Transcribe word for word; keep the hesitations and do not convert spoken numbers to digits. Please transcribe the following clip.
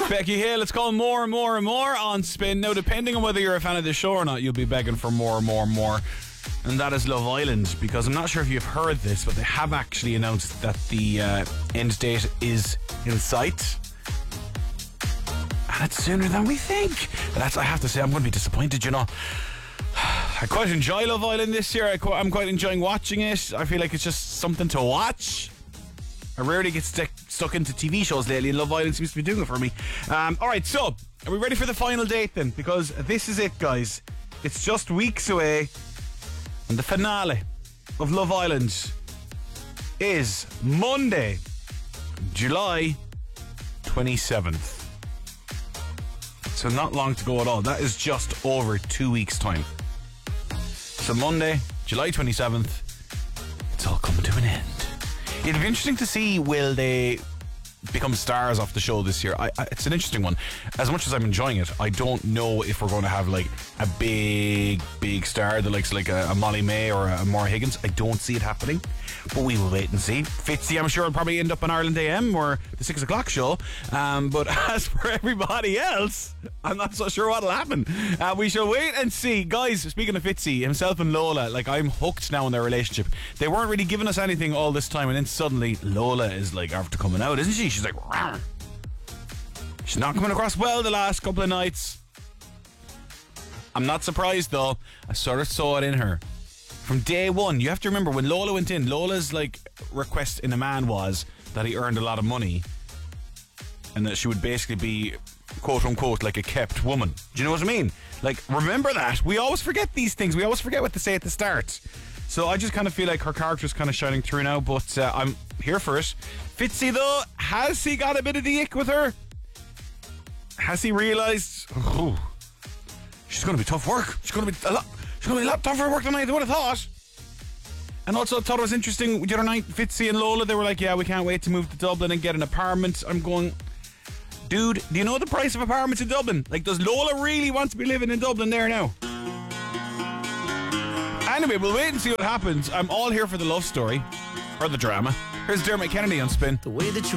Becky Hill, it's called More and More and More on Spin. Now, depending on whether you're a fan of the show or not, you'll be begging for more and more and more. And that is Love Island, because I'm not sure if you've heard this, but they have actually announced that the uh, end date is in sight. And it's sooner than we think. And that's, I have to say, I'm going to be disappointed, you know. I quite enjoy Love Island this year. I quite, I'm quite enjoying watching it. I feel like it's just something to watch. I rarely get st- stuck into T V shows lately, and Love Island seems to be doing it for me. Um, Alright, so, are we ready for the final date then? Because this is it, guys. It's just weeks away, and the finale of Love Island is Monday, July twenty-seventh. So not long to go at all. That is just over two weeks' time. So Monday, July twenty-seventh, it's all coming to an end. It'll be interesting to see, will they become stars off the show this year? I, I, it's an interesting one. As much as I'm enjoying it, I don't know if we're going to have like a big, big star, the likes of like a, a Molly May or a Maura Higgins. I don't see it happening, but we will wait and see. Fitzy, I'm sure, will probably end up on Ireland A M or the six o'clock show. Um, but as for everybody else, I'm not so sure what'll happen. Uh, we shall wait and see. Guys, speaking of Fitzy, himself and Lola, like, I'm hooked now in their relationship. They weren't really giving us anything all this time, and then suddenly Lola is like after coming out, isn't she? She's like, rawr. She's not coming across well the last couple of nights. I'm not surprised though. I sort of saw it in her from day one. You have to remember, when Lola went in, Lola's like request in a man was that he earned a lot of money and that she would basically be quote unquote like a kept woman. Do you know what I mean? Like, remember that. We always forget these things. We always forget what to say at the start. So I just kind of feel like her character's kind of shining through now, but uh, I'm here for it. Fitzy though, has he got a bit of the ick with her? Has he realised, oh, she's going to be tough work. She's going to be a lot. She's going to be a lot tougher work than I would have thought. And also, I thought it was interesting the other night. Fitzy and Lola, they were like, "Yeah, we can't wait to move to Dublin and get an apartment." I'm going, dude, do you know the price of apartments in Dublin? Like, does Lola really want to be living in Dublin there now? Anyway, we'll wait and see what happens. I'm all here for the love story or the drama. Here's Dermot Kennedy on Spin. The way that you